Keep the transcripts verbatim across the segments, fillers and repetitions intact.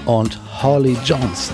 und Holly Johnson.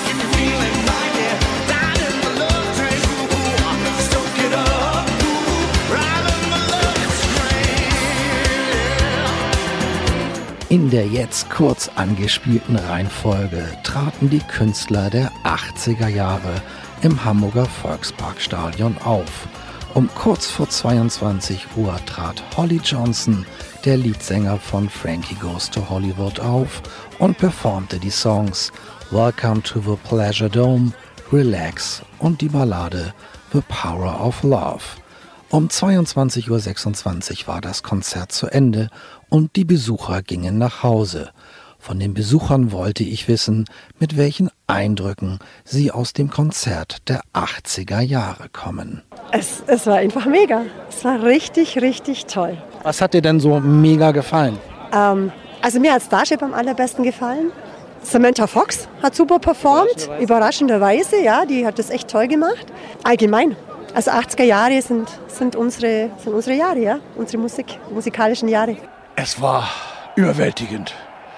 In der jetzt kurz angespielten Reihenfolge traten die Künstler der achtziger Jahre im Hamburger Volksparkstadion auf. Um kurz vor zweiundzwanzig Uhr trat Holly Johnson, der Leadsänger von Frankie Goes to Hollywood, auf und performte die Songs Welcome to the Pleasure Dome, Relax und die Ballade The Power of Love. Um zweiundzwanzig Uhr sechsundzwanzig war das Konzert zu Ende und die Besucher gingen nach Hause. Von den Besuchern wollte ich wissen, mit welchen Eindrücken sie aus dem Konzert der achtziger Jahre kommen. Es, es war einfach mega. Es war richtig, richtig toll. Was hat dir denn so mega gefallen? Ähm, also mir hat Starship am allerbesten gefallen. Samantha Fox hat super performt, überraschenderweise, ja, die hat das echt toll gemacht. Allgemein. Also achtziger Jahre sind, sind, unsere, sind unsere Jahre, ja, unsere Musik, musikalischen Jahre. Es war überwältigend.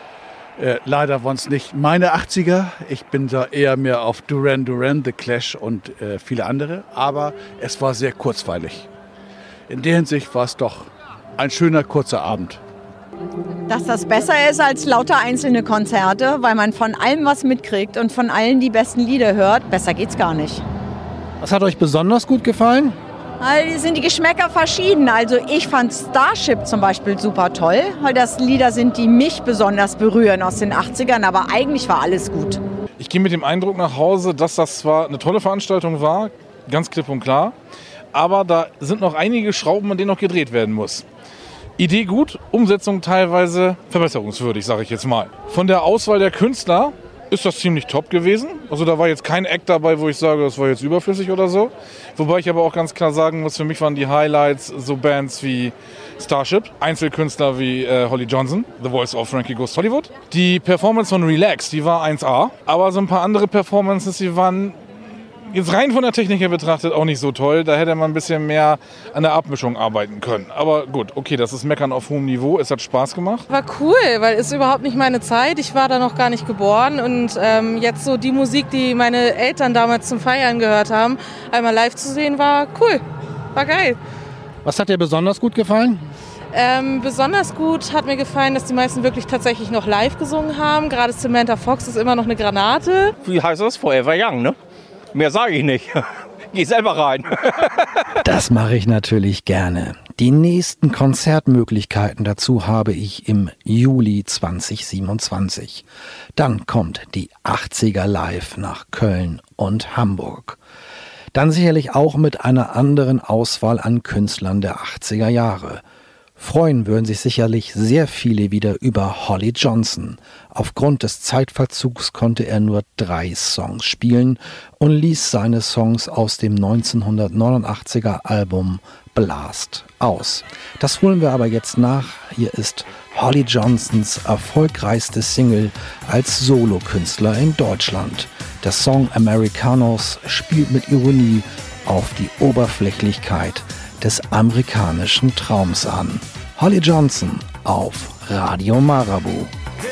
Äh, leider waren es nicht meine achtziger. Ich bin da eher mehr auf Duran Duran, The Clash und äh, viele andere. Aber es war sehr kurzweilig. In der Hinsicht war es doch ein schöner, kurzer Abend. Dass das besser ist als lauter einzelne Konzerte, weil man von allem was mitkriegt und von allen die besten Lieder hört. Besser geht's gar nicht. Was hat euch besonders gut gefallen? Also sind die Geschmäcker verschieden. Also ich fand Starship zum Beispiel super toll, weil das Lieder sind, die mich besonders berühren aus den achtzigern, aber eigentlich war alles gut. Ich gehe mit dem Eindruck nach Hause, dass das zwar eine tolle Veranstaltung war, ganz klipp und klar, aber da sind noch einige Schrauben, an denen noch gedreht werden muss. Idee gut, Umsetzung teilweise verbesserungswürdig, sage ich jetzt mal. Von der Auswahl der Künstler ist das ziemlich top gewesen. Also da war jetzt kein Act dabei, wo ich sage, das war jetzt überflüssig oder so. Wobei ich aber auch ganz klar sagen muss, für mich waren die Highlights so Bands wie Starship, Einzelkünstler wie äh, Holly Johnson, The Voice of Frankie Goes to Hollywood. Die Performance von Relax, die war eins A. Aber so ein paar andere Performances, die waren jetzt rein von der Technik her betrachtet auch nicht so toll. Da hätte man ein bisschen mehr an der Abmischung arbeiten können. Aber gut, okay, das ist Meckern auf hohem Niveau. Es hat Spaß gemacht. War cool, weil es überhaupt nicht meine Zeit. Ich war da noch gar nicht geboren. Und ähm, jetzt so die Musik, die meine Eltern damals zum Feiern gehört haben, einmal live zu sehen, war cool. War geil. Was hat dir besonders gut gefallen? Ähm, besonders gut hat mir gefallen, dass die meisten wirklich tatsächlich noch live gesungen haben. Gerade Samantha Fox ist immer noch eine Granate. Wie heißt das? Forever Young, ne? Mehr sage ich nicht. Geh selber rein. Das mache ich natürlich gerne. Die nächsten Konzertmöglichkeiten dazu habe ich im Juli zweitausendsiebenundzwanzig. Dann kommt die achtziger Live nach Köln und Hamburg. Dann sicherlich auch mit einer anderen Auswahl an Künstlern der achtziger Jahre. Freuen würden sich sicherlich sehr viele wieder über Holly Johnson. Aufgrund des Zeitverzugs konnte er nur drei Songs spielen und ließ seine Songs aus dem neunzehnhundertneunundachtziger Album Blast aus. Das holen wir aber jetzt nach. Hier ist Holly Johnsons erfolgreichste Single als Solokünstler in Deutschland. Der Song Americanos spielt mit Ironie auf die Oberflächlichkeit des amerikanischen Traums an. Holly Johnson auf Radio Marabu.